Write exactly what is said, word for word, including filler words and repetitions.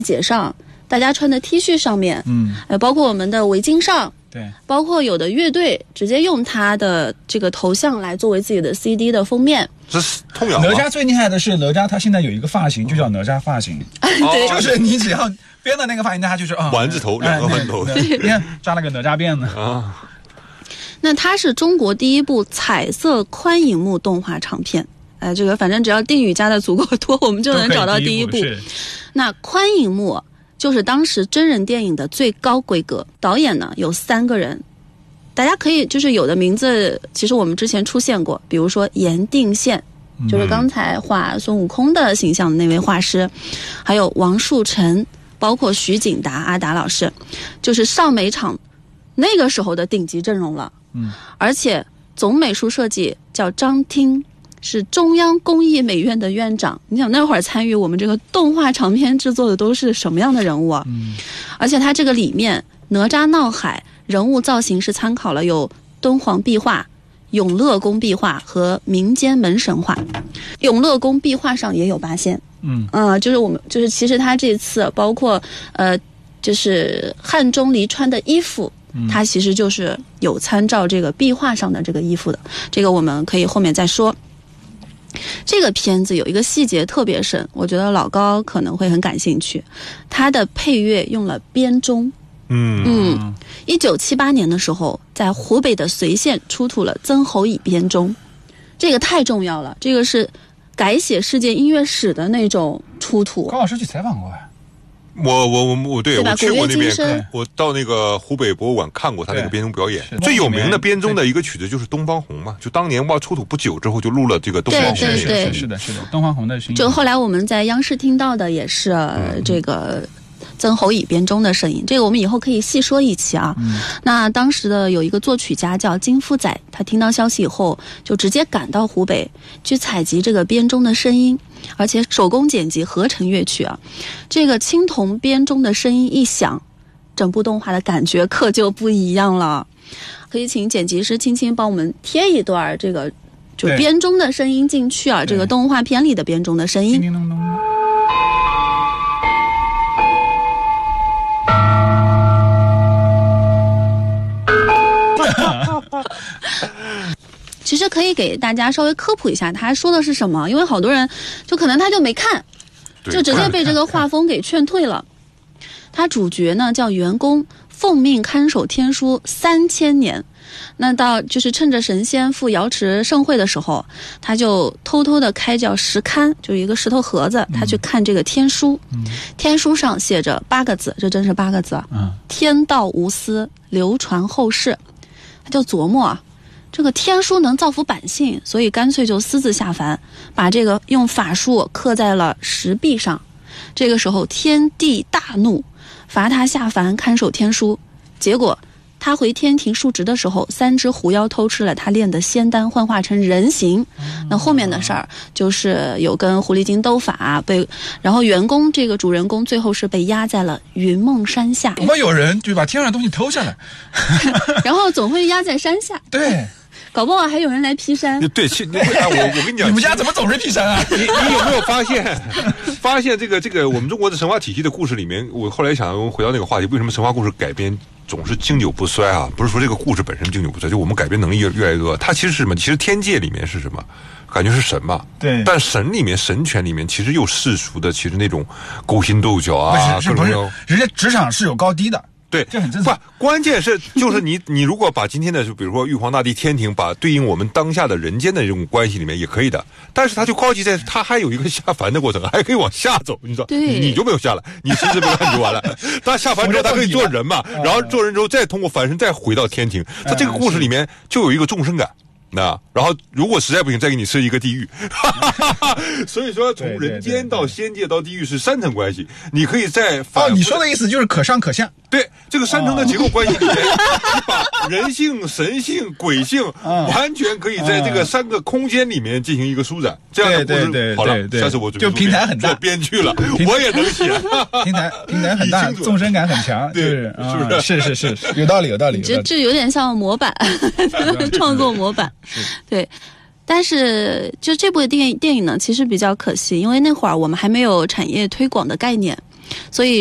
节上，大家穿的 T 恤上面， 嗯， 呃，包括我们的围巾上， 对， 包括有的乐队直接用他的这个头像来作为自己的 C D 的封面。 这是痛痒吗？ 哪吒最厉害的是哪吒，他现在有一个发型就叫哪吒发型， 对， 就是你只要编的那个发型，他就是啊， 丸子头，两个丸头， 你看扎了个哪吒辫呢啊。 那它是中国第一部彩色宽银幕动画长片。哎，这个反正只要定语加的足够多，我们就能找到第一部。那宽银幕就是当时真人电影的最高规格。导演呢有三个人，大家可以就是有的名字，其实我们之前出现过，比如说严定宪，就是刚才画孙悟空的形象的那位画师，还有王树成，包括徐景达、阿达老师，就是上美厂那个时候的顶级阵容了。 嗯， 而且总美术设计叫张听，是中央工艺美院的院长。你想那会儿参与我们这个动画长片制作的都是什么样的人物啊？ 嗯， 而且它这个里面哪吒闹海人物造型是参考了有敦煌壁画、永乐宫壁画和民间门神画。永乐宫壁画上也有八仙。 嗯， 呃，就是我们就是其实他这次包括呃，就是汉钟离穿的衣服。它其实就是有参照这个壁画上的这个衣服的，这个我们可以后面再说。这个片子有一个细节特别深，我觉得老高可能会很感兴趣。它的配乐用了编钟。 嗯嗯，一九七八年的时候，在湖北的随县出土了曾侯乙编钟，这个太重要了，这个是改写世界音乐史的那种出土。 高老师去采访过啊。 我我我我对我去过那边，我到那个湖北博物馆看过他那个编钟表演。最有名的编钟的一个曲子就是《东方红》嘛，就当年挖出土不久之后就录了这个《东方红》。 对对对， 是的，是的，东方红的声音。 就后来我们在央视听到的也是、嗯、这个曾侯乙编钟的声音，这个我们以后可以细说一期啊。嗯、那当时的有一个作曲家叫金夫仔，他听到消息以后就直接赶到湖北去采集这个编钟的声音。而且手工剪辑合成乐曲啊，这个青铜编钟的声音一响，整部动画的感觉可就不一样了。可以请剪辑师轻轻帮我们贴一段这个就编钟的声音进去啊，这个动画片里的编钟的声音。 叮叮咚咚其实可以给大家稍微科普一下他说的是什么，因为好多人就可能他就没看，就直接被这个画风给劝退了。他主角呢叫袁公，奉命看守天书三千年，那到就是趁着神仙赴瑶池盛会的时候，他就偷偷的开叫石龛，就一个石头盒子，他去看这个天书。嗯、天书上写着八个字，这真是八个字啊！嗯、天道无私，流传后世。他就琢磨啊，这个天书能造福百姓，所以干脆就私自下凡，把这个用法术刻在了石壁上。这个时候天帝大怒，罚他下凡看守天书。结果他回天庭述职的时候，三只狐妖偷吃了他炼的仙丹，幻化成人形。嗯、那后面的事儿就是有跟狐狸精斗法，被然后袁公这个主人公最后是被压在了云梦山下。 怎么有人就把天上的东西偷下来？ 然后总会压在山下。 对。 搞不好还有人来劈山。 对，我我跟你讲， 你们家怎么总是劈山啊？ 你你有没有发现，发现这个这个我们中国的神话体系的故事里面，我后来想回到那个话题，为什么神话故事改编总是经久不衰啊？不是说这个故事本身经久不衰，就我们改编能力越越来越多。它其实是什么？其实天界里面是什么？感觉是神嘛。对。但神里面神权里面其实又世俗的，其实那种勾心斗角啊， 不是不是，人家职场是有高低的。 对， 这很正常。 不，关键是就是你你如果把今天的，比如说玉皇大帝天庭，把对应我们当下的人间的这种关系里面也可以的，但是它就高级在它还有一个下凡的过程，还可以往下走，你知道？ 对， 你就没有下来，你实质没有看就完了。他下凡之后，他可以做人嘛，然后做人之后再通过凡身再回到天庭。他这个故事里面就有一个众生感。那然后如果实在不行再给你设一个地狱所以说从人间到仙界到地狱是三层关系，你可以在哦你说的意思就是可上可下。 对，这个三层的结构关系里面、哦、你把人性神性鬼性、嗯、完全可以在这个三个空间里面进行一个舒展，这样的故事对对对好了， 对对下次我准备就平台很大， 做编剧了我也能写平台平台很大，纵深感很强， 对、 就是是不是、 嗯、是是是有道理有道理， 这这有点像模板创作模板。对，但是就这部电影电影呢，其实比较可惜，因为那会儿我们还没有产业推广的概念。 所以。